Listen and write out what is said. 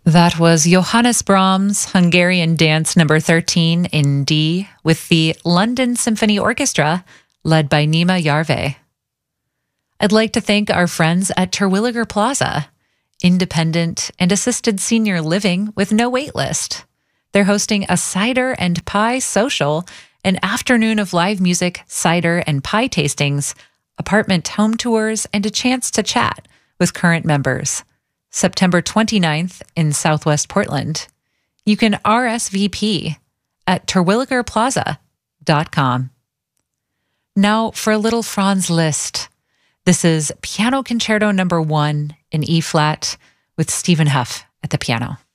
That was Johannes Brahms' Hungarian Dance Number 13 in D with the London Symphony Orchestra led by Nima Yarve. I'd like to thank our friends at Terwilliger Plaza, independent and assisted senior living with no wait list. They're hosting a cider and pie social, an afternoon of live music, cider and pie tastings, apartment home tours, and a chance to chat with current members. September 29th in Southwest Portland. You can RSVP at terwilligerplaza.com. Now for a little Franz Liszt. This is Piano Concerto No. 1 in E-flat with Stephen Huff at the piano.